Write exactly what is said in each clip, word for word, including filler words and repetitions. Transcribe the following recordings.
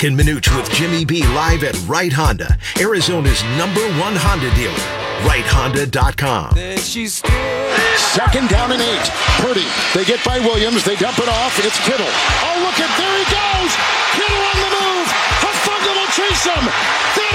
And Minuch with Jimmy B live at Wright Honda, Arizona's number one Honda dealer. Wright Honda dot com. Second down and eight. Purdy. They get by Williams. They dump it off. It's Kittle. Oh, look at, there he goes. Kittle on the move. Hufanga will chase him. That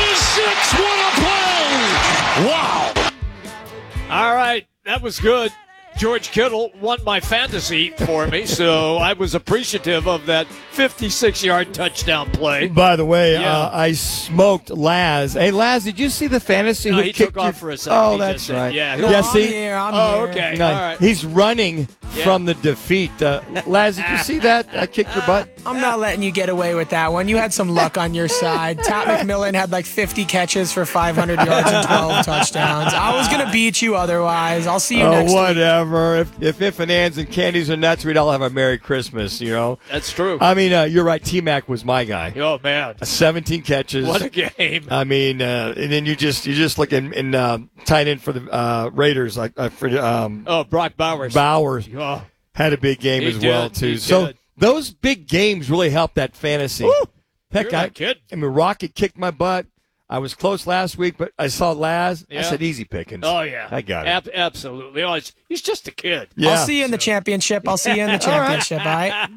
is six. What a play. Wow. All right. That was good. George Kittle won my fantasy for me, so I was appreciative of that fifty-six-yard touchdown play. By the way, Yeah. uh, I smoked Laz. Hey, Laz, did you see the fantasy? No, who he kicked took off your- for a second. Oh, He that's just said, right. yeah. yeah I'm see? here, I'm Oh, here. okay. No, All right. He's running Yeah. from the defeat. Uh, Laz, did you see that? I kicked your butt. I'm not letting you get away with that one. You had some luck on your side. Todd McMillan had like fifty catches for five hundred yards and twelve touchdowns. I was going to beat you otherwise. I'll see you Oh, next week. whatever. If, if if and ands and candies are nuts, we'd all have a Merry Christmas, you know? That's true. I mean, uh, you're right. T-Mac was my guy. Oh, man. seventeen catches. What a game. I mean, uh, and then you just you just look in, in uh, tight end for the uh, Raiders, like uh, for um, Oh, Brock Bowers. Bowers Oh, had a big game He as well did, too. he So did. those big games really help that fantasy. Woo! Heck, You're I, not kidding. I mean, Rocket kicked my butt. I was close last week, but I saw Laz. I Yeah. said easy pickings. oh yeah. I got it. Ab- absolutely. Oh, it's, he's just a kid. Yeah. I'll see you in the championship. I'll see you in the championship, all right?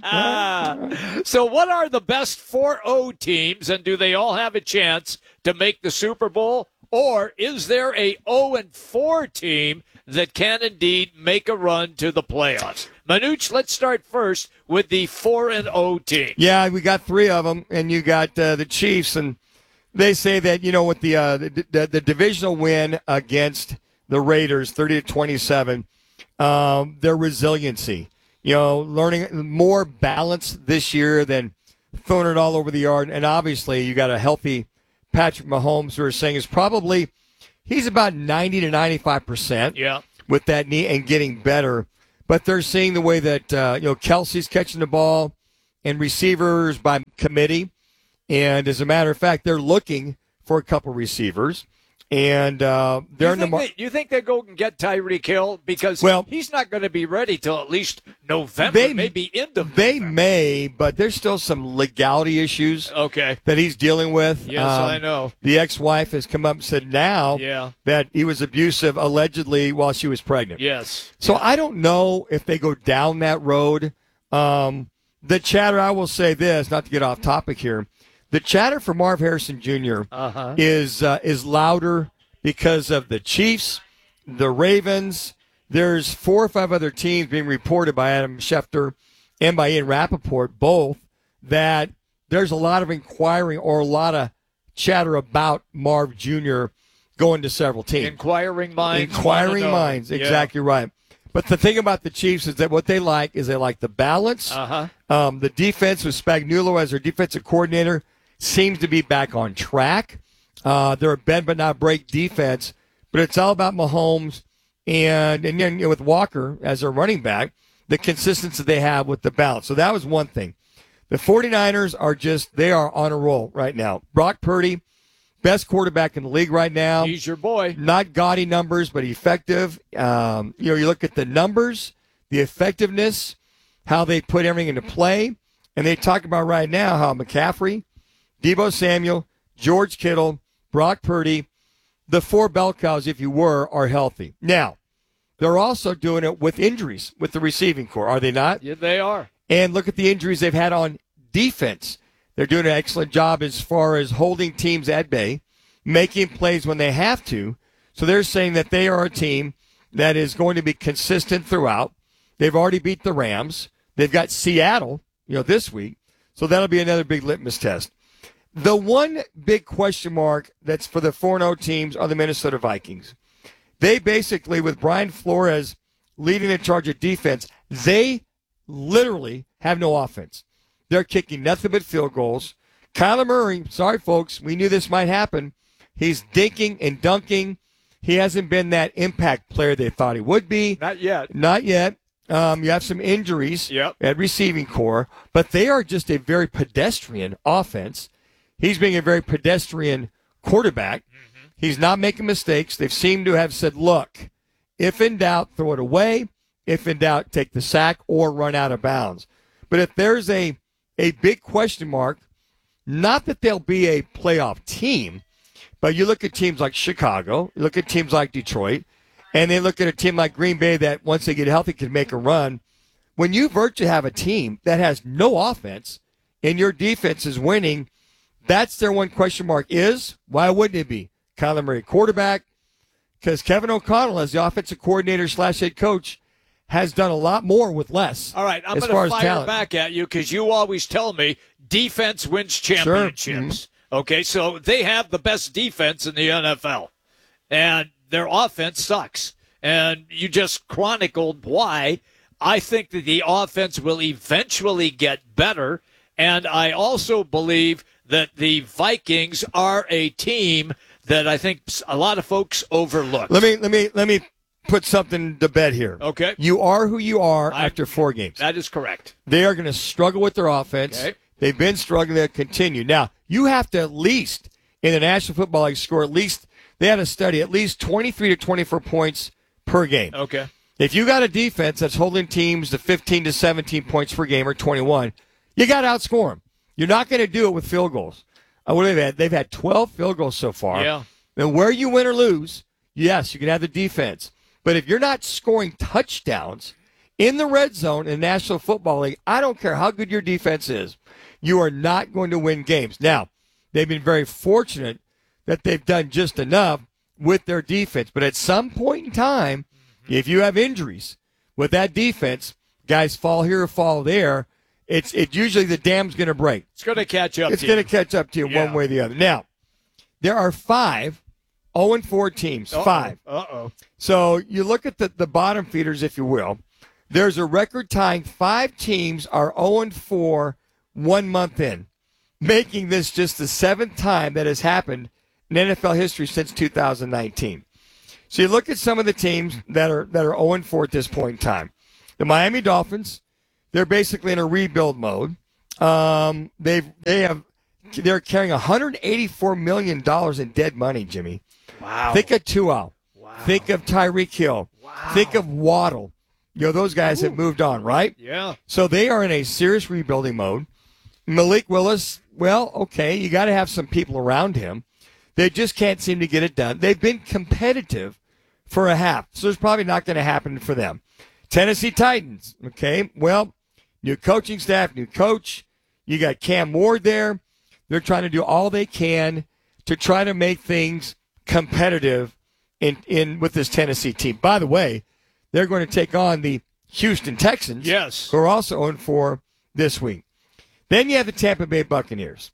Ah. So what are the best four oh teams, and do they all have a chance to make the Super Bowl? Or is there a oh and four team that can indeed make a run to the playoffs? Manuch, let's start first with the four and oh team. Yeah, we got three of them, and you got uh, the Chiefs, and they say that, you know, with the, uh, the, the the divisional win against the Raiders, thirty to twenty-seven, um, their resiliency, you know, learning more balance this year than throwing it all over the yard, and obviously you got a healthy Patrick Mahomes, who are saying is probably he's about ninety to ninety-five percent Yeah. with that knee and getting better. But they're seeing the way that uh, you know Kelsey's catching the ball and receivers by committee. And as a matter of fact, they're looking for a couple receivers, and uh, they're You in the think, mar- they, you think they go and get Tyreek Hill? Because Well- he's not going to be ready till at least November, They- maybe end of They November. may, but there's still some legality issues Okay. that he's dealing with. Yes, Um, I know. The ex-wife has come up and said now Yeah. that he was abusive allegedly while she was pregnant. Yes. So I don't know if they go down that road. Um, the chatter, I will say this, not to get off topic here, the chatter for Marv Harrison Junior Uh-huh. is uh, is louder because of the Chiefs, the Ravens. There's four or five other teams being reported by Adam Schefter and by Ian Rappaport, both, that there's a lot of inquiring or a lot of chatter about Marv Junior going to several teams. Inquiring minds. Inquiring wanna know. minds, Yeah. exactly right. But the thing about the Chiefs is that what they like is they like the balance. Uh-huh. Um, the defense with Spagnuolo as their defensive coordinator seems to be back on track. Uh, they're a bend but not break defense, but it's all about Mahomes and and then you know, with Walker as their running back, the consistency they have with the balance. So that was one thing. The 49ers are just, they are on a roll right now. Brock Purdy, best quarterback in the league right now. He's your boy. Not gaudy numbers, but effective. Um, you know, you look at the numbers, the effectiveness, how they put everything into play, and they talk about right now how McCaffrey, Deebo Samuel, George Kittle, Brock Purdy, the four bell cows, if you were, are healthy. Now, they're also doing it with injuries with the receiving core, are they not? Yeah, they are. And look at the injuries they've had on defense. They're doing an excellent job as far as holding teams at bay, making plays when they have to. So they're saying that they are a team that is going to be consistent throughout. They've already beat the Rams. They've got Seattle, you know, this week. So that'll be another big litmus test. The one big question mark that's for the four and oh teams are the Minnesota Vikings. They basically, with Brian Flores leading the charge of defense, they literally have no offense. They're kicking nothing but field goals. Kyler Murray, sorry, folks, we knew this might happen. He's dinking and dunking. He hasn't been that impact player they thought he would be. Not yet. Not yet. Um, you have some injuries Yep. at receiving core, but they are just a very pedestrian offense. He's being a very pedestrian quarterback. Mm-hmm. He's not making mistakes. They've seemed to have said, look, if in doubt, throw it away. If in doubt, take the sack or run out of bounds. But if there's a, a big question mark, not that they'll be a playoff team, but you look at teams like Chicago, you look at teams like Detroit, and they look at a team like Green Bay that once they get healthy can make a run. When you virtually have a team that has no offense and your defense is winning, that's their one question mark is, why wouldn't it be? Kyler Murray, quarterback, because Kevin O'Connell, as the offensive coordinator slash head coach, has done a lot more with less. All right, I'm as going far to as fire talent. back at you because you always tell me defense wins championships. Sure. Mm-hmm. Okay, so they have the best defense in the N F L, and their offense sucks. And you just chronicled why. I think that the offense will eventually get better, and I also believe that the Vikings are a team that I think a lot of folks overlook. Let me let me let me put something to bed here. Okay. You are who you are I- after four games. That is correct. They are going to struggle with their offense. Okay. They've been struggling. They'll continue. Now, you have to at least, in the National Football League, score at least, they had a study, at least twenty-three to twenty-four points per game. Okay. If you got a defense that's holding teams to fifteen to seventeen points per game or twenty-one, you got to outscore them. You're not going to do it with field goals. Uh, what have they had? They've had twelve field goals so far. Yeah. And where you win or lose, yes, you can have the defense. But if you're not scoring touchdowns in the red zone in the National Football League, I don't care how good your defense is, you are not going to win games. Now, they've been very fortunate that they've done just enough with their defense. But at some point in time, if you have injuries with that defense, guys fall here or fall there, it's it usually the dam's going to break. It's going to catch up It's to going you. to catch up to you Yeah. one way or the other. Now, there are five oh and four teams. Uh-oh. Five. Uh-oh. So you look at the, the bottom feeders, if you will. There's a record tying five teams are oh and four one month in, making this just the seventh time that has happened in N F L history since two thousand nineteen. So you look at some of the teams that are that are oh and four at this point in time. The Miami Dolphins, they're basically in a rebuild mode. Um, they've they have they're carrying one hundred eighty-four million dollars in dead money, Jimmy. Wow. Think of Tua. Wow. Think of Tyreek Hill. Wow. Think of Waddle. You know, those guys have moved on, right? Yeah. So they are in a serious rebuilding mode. Malik Willis, well, okay, you got to have some people around him. They just can't seem to get it done. They've been competitive for a half, so it's probably not going to happen for them. Tennessee Titans, okay, well, new coaching staff, new coach. You got Cam Ward there. They're trying to do all they can to try to make things competitive in, in with this Tennessee team. By the way, they're going to take on the Houston Texans, Yes. who are also oh and four this week. Then you have the Tampa Bay Buccaneers.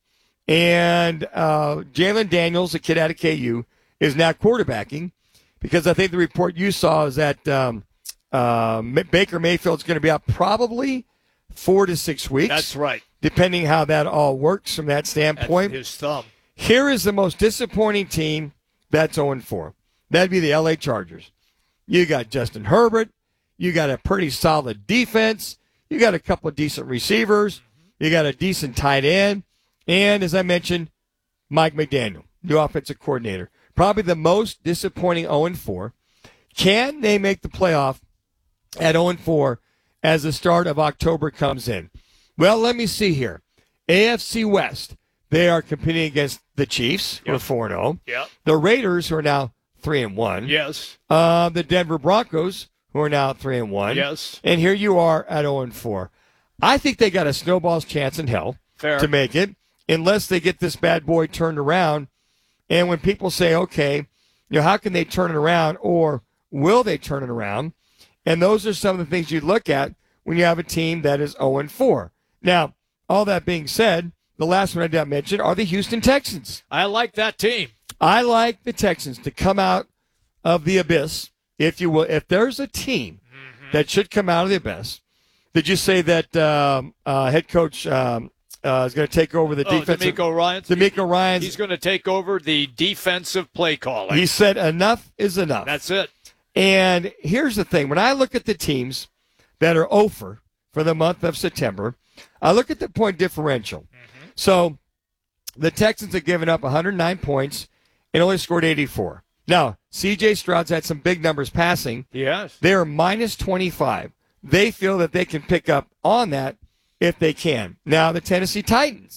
And uh, Jalen Daniels, a kid out of K U, is now quarterbacking because I think the report you saw is that um, uh, Baker Mayfield's going to be out probably four to six weeks. That's right. Depending how that all works from that standpoint. That's his thumb. Here is the most disappointing team that's oh and four. That'd be the L A Chargers. You got Justin Herbert. You got a pretty solid defense. You got a couple of decent receivers. You got a decent tight end. And as I mentioned, Mike McDaniel, new offensive coordinator. Probably the most disappointing oh and four. Can they make the playoff at oh and four as the start of October comes in? Well, let me see here. A F C West, they are competing against the Chiefs, who are Yep. four and oh. Yep. The Raiders, who are now three and one. Yes. Uh, the Denver Broncos, who are now three and one. Yes. And here you are at oh and four. I think they got a snowball's chance in hell Fair. to make it, unless they get this bad boy turned around. And when people say, okay, you know, how can they turn it around, or will they turn it around? And those are some of the things you look at when you have a team that is oh and four. Now, all that being said, the last one I did mention are the Houston Texans. I like that team. I like the Texans to come out of the abyss, if you will. If there's a team mm-hmm. that should come out of the abyss, did you say that um, uh, head coach um, uh, is going to take over the Oh, defensive? D'Amico Ryans. D'Amico Ryans. He's going to take over the defensive play calling. He said enough is enough. That's it. And here's the thing. When I look at the teams that are over for the month of September, I look at the point differential. Mm-hmm. So the Texans have given up one hundred nine points and only scored eighty-four. Now, C J Stroud's had some big numbers passing. Yes. They are minus twenty-five. They feel that they can pick up on that if they can. Now, the Tennessee Titans.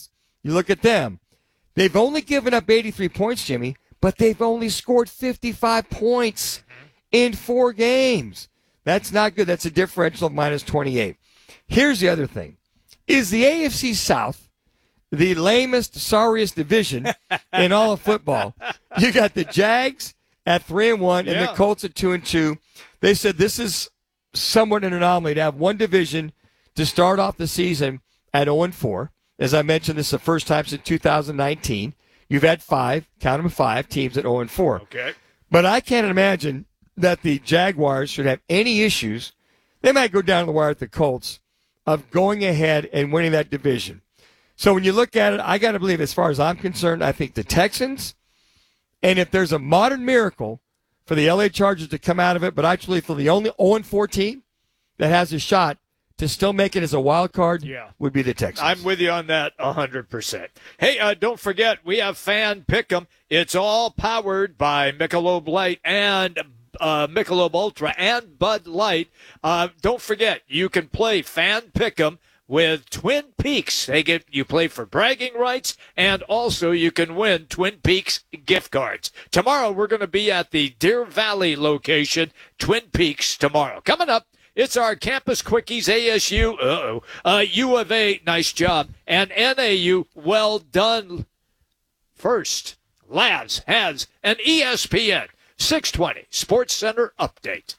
you look at them. They've only given up eighty-three points, Jimmy, but they've only scored fifty-five points in four games. That's not good. That's a differential of minus twenty-eight. Here's the other thing. Is the A F C South the lamest, sorriest division in all of football? You got the Jags at three and one, and Yeah. the Colts at two and two. They said this is somewhat an anomaly to have one division to start off the season at zero and four. As I mentioned, this is the first time since two thousand nineteen. You've had five, count them five, teams at zero and four. Okay. But I can't imagine that the Jaguars should have any issues. They might go down the wire at the Colts of going ahead and winning that division. So when you look at it, I got to believe, as far as I'm concerned, I think the Texans, and if there's a modern miracle for the L A Chargers to come out of it, but actually for the only zero and four team that has a shot to still make it as a wild card, Yeah. would be the Texans. I'm with you on that one hundred percent. Hey, uh, don't forget, we have Fan Pick'em. It's all powered by Michelob Light and uh, Michelob Ultra and Bud Light. Uh, don't forget, you can play Fan Pick'em with Twin Peaks. They get you play for bragging rights, and also you can win Twin Peaks gift cards. Tomorrow we're going to be at the Deer Valley location, Twin Peaks tomorrow. Coming up, it's our Campus Quickies, A S U, uh-oh, uh, U of A, nice job, and N A U, well done. First, Laz has an E S P N six twenty Sports Center update.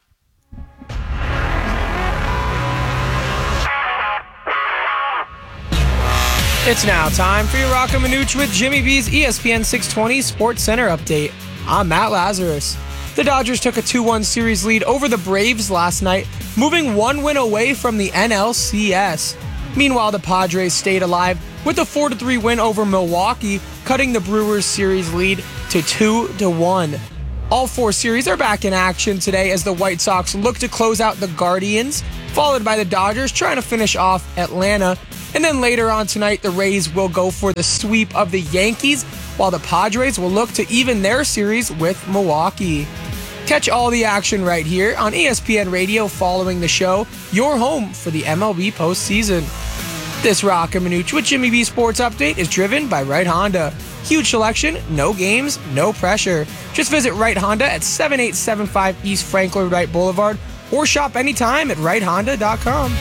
It's now time for your Rocka Minuch with Jimmy B's E S P N six twenty Sports Center update. I'm Matt Lazarus. The Dodgers took a two one series lead over the Braves last night, moving one win away from the N L C S. Meanwhile, the Padres stayed alive with a four to three win over Milwaukee, cutting the Brewers series lead to two to one. All four series are back in action today as the White Sox look to close out the Guardians, followed by the Dodgers trying to finish off Atlanta. And then later on tonight, the Rays will go for the sweep of the Yankees, while the Padres will look to even their series with Milwaukee. Catch all the action right here on E S P N Radio following the show, your home for the M L B postseason. This Rocka Minuch with Jimmy B Sports Update is driven by Wright Honda. Huge selection, no games, no pressure. Just visit Wright Honda at seventy-eight seventy-five East Franklin Wright Boulevard or shop anytime at wright honda dot com.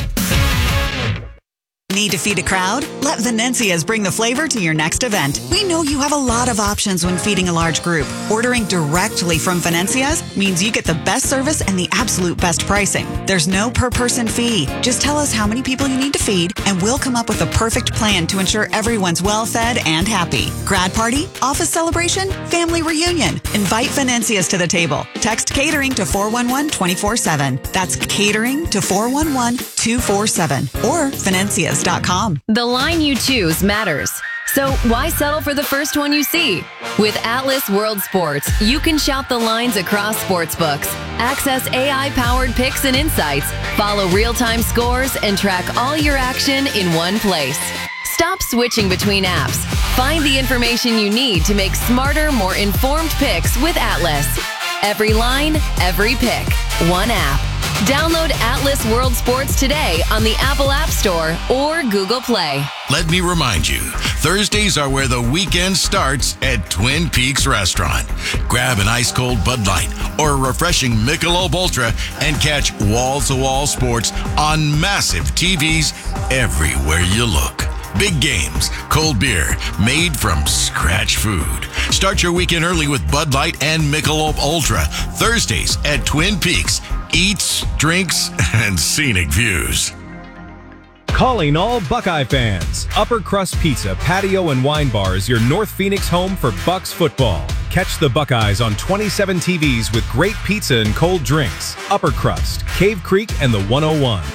Need to feed a crowd? Let Venencia's bring the flavor to your next event. We know you have a lot of options when feeding a large group. Ordering directly from Venencia's means you get the best service and the absolute best pricing. There's no per person fee. Just tell us how many people you need to feed, and we'll come up with a perfect plan to ensure everyone's well fed and happy. Grad party, office celebration, family reunion. Invite Venencia's to the table. Text catering to four one one two four seven. That's catering to four one one two four seven or Venencia's dot com. The line you choose matters. So why settle for the first one you see? With Atlas World Sports, you can shout the lines across sportsbooks, access A I-powered picks and insights, follow real-time scores, and track all your action in one place. Stop switching between apps. Find the information you need to make smarter, more informed picks with Atlas. Every line, every pick, one app. Download Atlas World Sports today on the Apple App Store or Google Play. Let me remind you, Thursdays are where the weekend starts at Twin Peaks Restaurant. Grab an ice-cold Bud Light or a refreshing Michelob Ultra and catch wall-to-wall sports on massive T Vs everywhere you look. Big games, cold beer, made from scratch food. Start your weekend early with Bud Light and Michelob Ultra. Thursdays at Twin Peaks. Eats, drinks, and scenic views. Calling all Buckeye fans. Upper Crust Pizza, Patio, and Wine Bar is your North Phoenix home for Bucks football. Catch the Buckeyes on twenty-seven T Vs with great pizza and cold drinks. Upper Crust, Cave Creek, and the one oh one.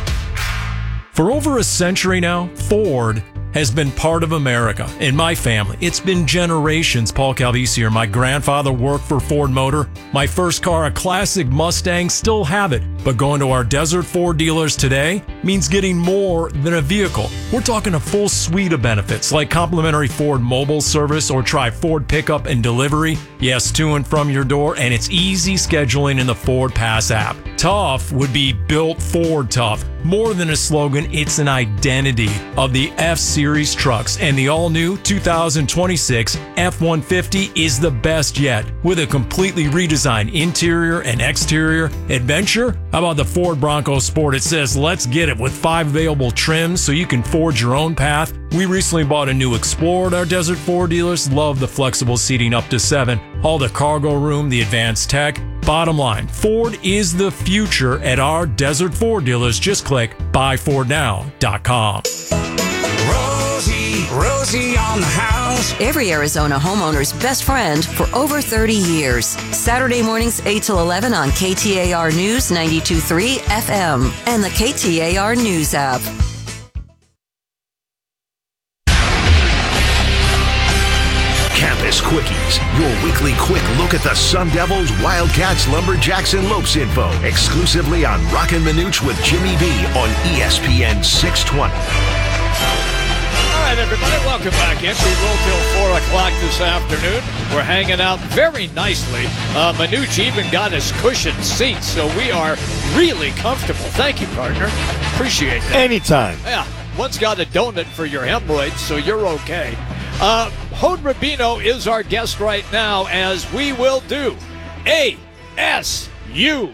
For over a century now, Ford has been part of America. In my family, it's been generations. Paul Calvisi here. My grandfather worked for Ford Motor. My first car, a classic Mustang, still have it. But going to our Desert Ford dealers today, means getting more than a vehicle. We're talking a full suite of benefits like complimentary Ford mobile service or try Ford pickup and delivery. Yes, to and from your door, and it's easy scheduling in the Ford Pass app. Tough would be built Ford tough. More than a slogan, it's an identity of the F-Series trucks, and the all-new two thousand twenty-six F one fifty is the best yet, with a completely redesigned interior and exterior. Adventure? How about the Ford Bronco Sport? It says, let's get it, with five available trims so you can forge your own path. We recently bought a new Explorer at our Desert Ford dealers. Love the flexible seating up to seven. All the cargo room, the advanced tech. Bottom line, Ford is the future at our Desert Ford dealers. Just click buy ford now dot com. Rosie, Rosie on the house. Every Arizona homeowner's best friend for over thirty years. Saturday mornings eight till eleven on K T A R News ninety-two point three F M and the K T A R News app. Campus Quickies, your weekly quick look at the Sun Devils, Wildcats, Lumberjacks, and Lopes info, exclusively on Rockin' Minuch with Jimmy B on E S P N six twenty. All right, everybody, welcome back in. We roll till four o'clock this afternoon. We're hanging out very nicely. Uh, Minuch even got his cushioned seats, so we are really comfortable. Thank you, partner. Appreciate that. Anytime. Yeah, one's got a donut for your hemorrhoids, so you're okay. Uh, Hode Rabino is our guest right now, as we will do A S U.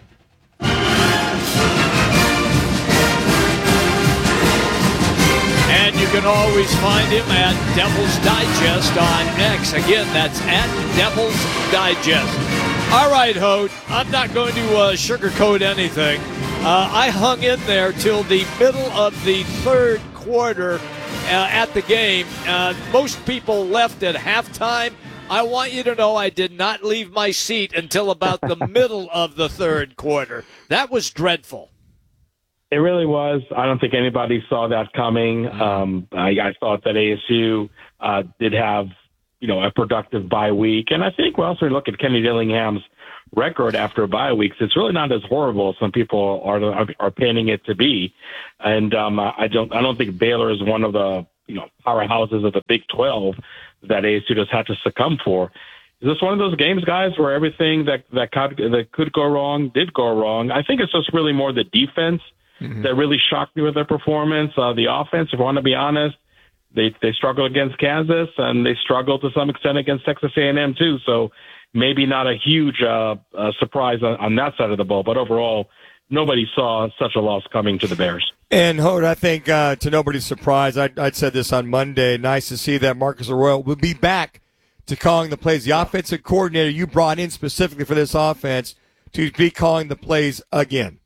And you can always find him at Devil's Digest on X. Again, that's at Devil's Digest. All right, Hode, I'm not going to uh, sugarcoat anything. Uh, I hung in there till the middle of the third quarter uh, at the game. Uh, most people left at halftime. I want you to know I did not leave my seat until about the middle of the third quarter. That was dreadful. It really was. I don't think anybody saw that coming. Um, I, I thought that A S U uh, did have, you know, a productive bye week. And I think we also look at Kenny Dillingham's record after bye weeks. It's really not as horrible as some people are are, are painting it to be. And um, I don't I don't think Baylor is one of the, you know, powerhouses of the Big twelve that A S U just had to succumb for. Is this one of those games, guys, where everything that that could, that could go wrong did go wrong? I think it's just really more the defense mm-hmm. that really shocked me with their performance. Uh, the offense, if I want to be honest, they they struggled against Kansas, and they struggled to some extent against Texas A and M too. So maybe not a huge uh, uh, surprise on, on that side of the ball, but overall, nobody saw such a loss coming to the Bears. And, Hode, I think uh, to nobody's surprise, I, I'd said this on Monday, nice to see that Marcus Arroyo will be back to calling the plays. The offensive coordinator you brought in specifically for this offense to be calling the plays again.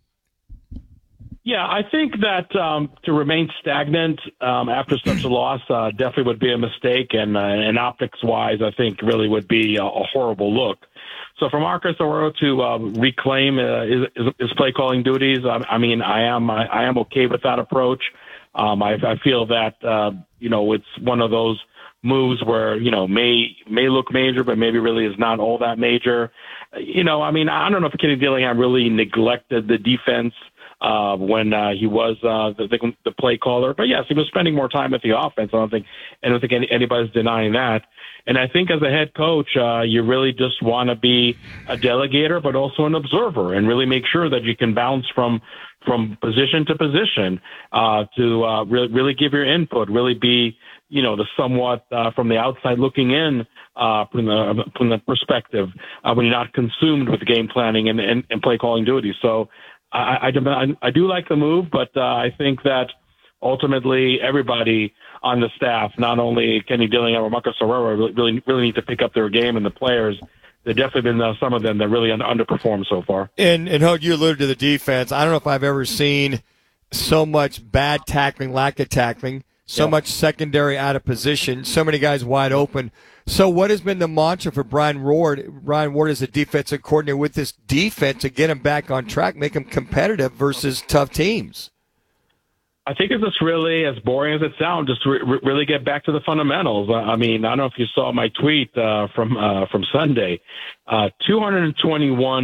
Yeah, I think that um, to remain stagnant um, after such a loss uh, definitely would be a mistake, and, uh, and optics-wise, I think really would be a, a horrible look. So for Marcus Arroyo to uh, reclaim uh, his, his play-calling duties, I, I mean, I am I, I am okay with that approach. Um, I, I feel that uh, you know it's one of those moves where you know may may look major, but maybe really is not all that major. You know, I mean, I don't know if Kenny Dillingham really neglected the defense Uh, when uh, he was uh, the, the, the play caller. But, yes, he was spending more time with the offense. I don't think I don't think any, anybody's denying that. And I think as a head coach, uh, you really just want to be a delegator but also an observer and really make sure that you can bounce from from position to position uh, to uh, really, really give your input, really be, you know, the somewhat uh, from the outside looking in uh, from the from the perspective uh, when you're not consumed with game planning and, and, and play calling duties. So I, I, I do like the move, but uh, I think that ultimately everybody on the staff, not only Kenny Dillingham or Marcus Arroyo, really, really, really need to pick up their game, and the players, there definitely been uh, some of them that really under, underperformed so far. And, and Hode, you alluded to the defense. I don't know if I've ever seen so much bad tackling, lack of tackling, so yeah. much secondary out of position, so many guys wide open. So what has been the mantra for Brian Ward, Brian Ward as a defensive coordinator with this defense to get him back on track, make him competitive versus tough teams? I think it's just really, as boring as it sounds, just re- really get back to the fundamentals. I mean, I don't know if you saw my tweet uh, from uh, from Sunday. Uh, two hundred twenty-one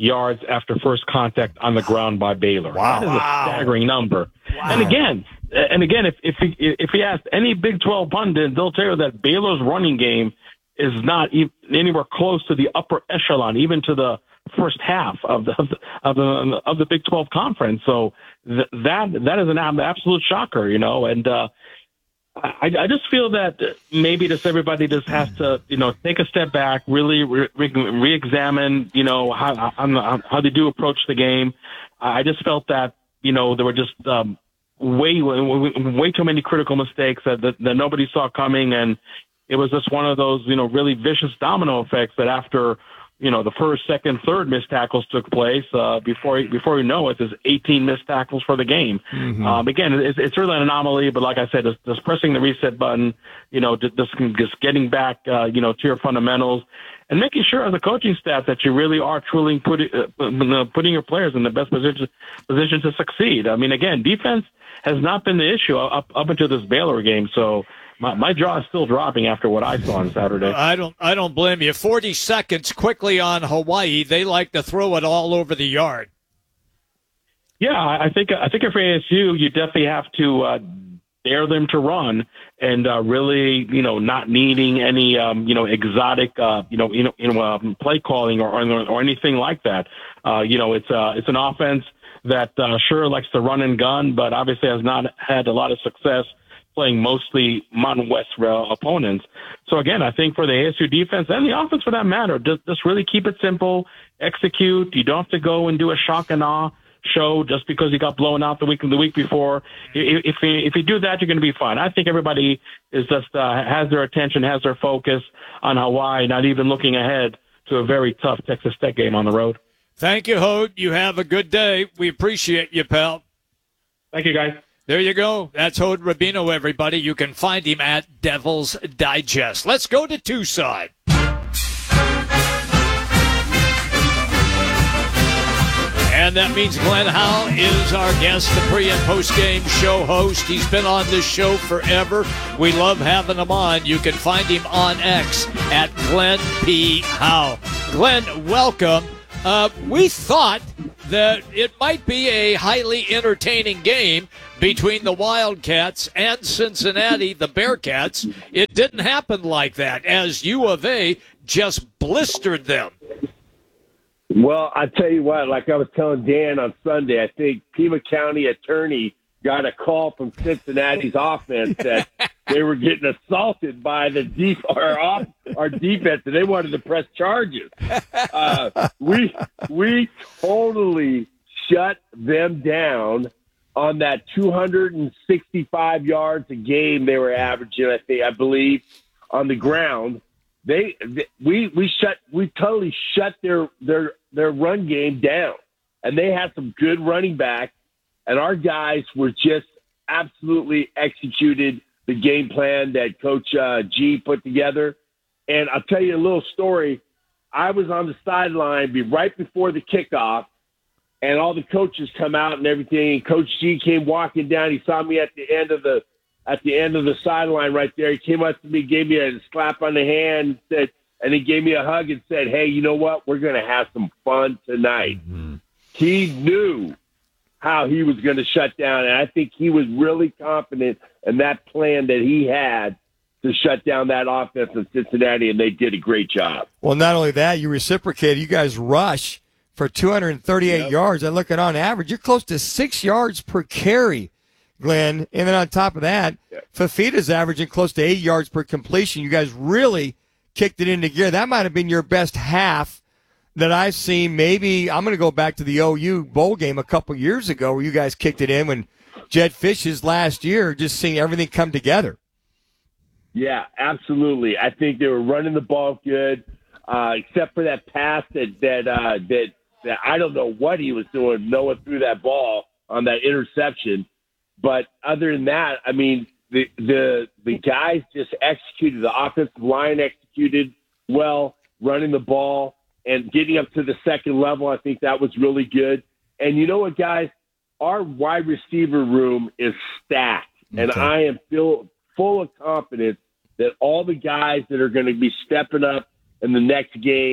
yards after first contact on the ground by Baylor. Wow. That is a staggering number. Wow. And again, and again, if if he, if he asked any Big twelve pundit, they'll tell you that Baylor's running game is not even anywhere close to the upper echelon, even to the first half of the of the of the, of the Big twelve conference. So th- that that is an absolute shocker, you know. And uh, I, I just feel that maybe just everybody just has to, you know, take a step back, really re- re- examine you know, how, how how they do approach the game. I just felt that, you know, there were just um, way, way way too many critical mistakes that, that that nobody saw coming, and it was just one of those, you know, really vicious domino effects that after, you know, the first, second, third missed tackles took place, uh, before before you know it, there's eighteen missed tackles for the game. Mm-hmm. Um, again, it's, it's really an anomaly, but like I said, just, just pressing the reset button, you know, just, just getting back, uh, you know, to your fundamentals, and making sure as a coaching staff that you really are truly putting uh, putting your players in the best position position to succeed. I mean, again, defense has not been the issue up up until this Baylor game, so. My, my jaw is still dropping after what I saw on Saturday. I don't I don't blame you. forty seconds quickly on Hawaii. They like to throw it all over the yard. Yeah, I think I think if A S U, you definitely have to uh, dare them to run and uh, really, you know, not needing any, um, you know, exotic, uh, you know, you know, you know um, play calling or, or or anything like that. Uh, you know, it's uh, it's an offense that uh, sure likes to run and gun, but obviously has not had a lot of success playing mostly Mountain West uh, opponents. So again, I think for the A S U defense and the offense for that matter, just, just really keep it simple, execute. You don't have to go and do a shock and awe show just because you got blown out the week the week before. If if you, if you do that, you're going to be fine. I think everybody is just uh, has their attention, has their focus on Hawaii, not even looking ahead to a very tough Texas Tech game on the road. Thank you, Hode. You have a good day. We appreciate you, pal. Thank you, guys. There you go. That's Hode Rabino, everybody. You can find him at Devil's Digest. Let's go to Tucson. And that means Glenn Howe is our guest, the pre- and post-game show host. He's been on this show forever. We love having him on. You can find him on X at Glenn P. Howe. Glenn, welcome. Uh, we thought that it might be a highly entertaining game between the Wildcats and Cincinnati, the Bearcats. It didn't happen like that, as U of A just blistered them. Well, I tell you what, like I was telling Dan on Sunday, I think Pima County attorney got a call from Cincinnati's offense that they were getting assaulted by the deep our off our defense, and they wanted to press charges. Uh, we we totally shut them down on that two hundred sixty-five yards a game they were averaging. I think I believe on the ground. They, they we we shut we totally shut their their their run game down, and they had some good running backs. And our guys were just absolutely executed the game plan that Coach uh, G put together. And I'll tell you a little story. I was on the sideline be right before the kickoff, and all the coaches come out and everything. And Coach G came walking down. He saw me at the end of the at the end of the sideline right there. He came up to me, gave me a slap on the hand, said, and he gave me a hug and said, "Hey, you know what? We're going to have some fun tonight." Mm-hmm. He knew how he was going to shut down. And I think he was really confident in that plan that he had to shut down that offense in Cincinnati, and they did a great job. Well, not only that, you reciprocated. You guys rush for two hundred thirty-eight yep. yards. And looking on average, you're close to six yards per carry, Glenn. And then on top of that, yep. Fafita's averaging close to eight yards per completion. You guys really kicked it into gear. That might have been your best half that I've seen. Maybe I'm going to go back to the O U bowl game a couple years ago where you guys kicked it in when Jed Fish's last year, just seeing everything come together. Yeah, absolutely. I think they were running the ball good, uh, except for that pass that that, uh, that that I don't know what he was doing. Noah threw that ball on that interception. But other than that, I mean, the the the guys just executed. The offensive line executed well, running the ball. And getting up to the second level, I think that was really good. And you know what, guys? Our wide receiver room is stacked. Okay. And I am feel, full of confidence that all the guys that are going to be stepping up in the next game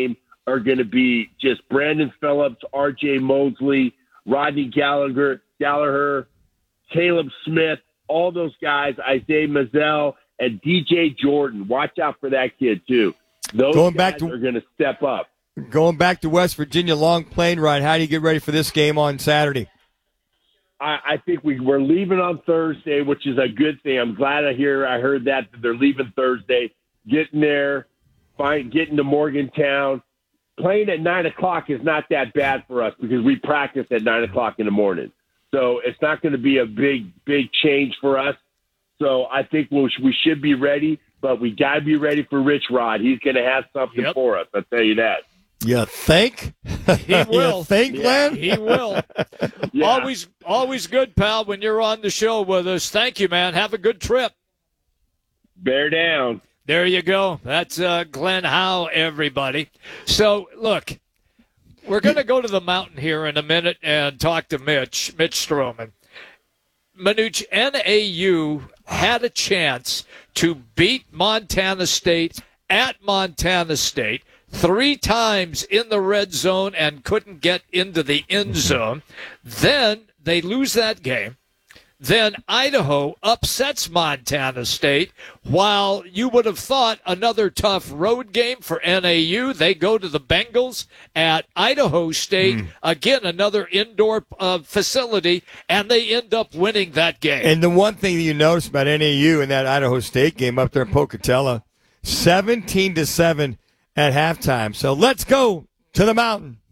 are going to be just Brandon Phillips, R J Mosley, Rodney Gallagher, Gallagher, Caleb Smith, all those guys, Isaiah Mazzell, and D J Jordan. Watch out for that kid, too. Those Going guys back to, are going to step up. Going back to West Virginia, long plane ride. How do you get ready for this game on Saturday? I, I think we, we're leaving on Thursday, which is a good thing. I'm glad I hear I heard that, that they're leaving Thursday. Getting there, find, getting to Morgantown. Playing at nine o'clock is not that bad for us because we practice at nine o'clock in the morning. So it's not going to be a big, big change for us. So I think we'll, we should be ready, but we got to be ready for Rich Rod. He's going to have something Yep. for us. I'll tell you that. You think? He will. You think, Glenn? He will. Yeah. Always, always good, pal, when you're on the show with us. Thank you, man. Have a good trip. Bear down. There you go. That's uh, Glenn Howe, everybody. So, look, we're going to go to the mountain here in a minute and talk to Mitch, Mitch Stroman. Manuch, N A U had a chance to beat Montana State at Montana State three times in the red zone and couldn't get into the end zone. Then they lose that game. Then Idaho upsets Montana State, while you would have thought another tough road game for N A U. They go to the Bengals at Idaho State, mm. again, another indoor uh, facility, and they end up winning that game. And the one thing that you notice about N A U in that Idaho State game up there in Pocatello, seventeen to seven at halftime. So let's go to the mountain.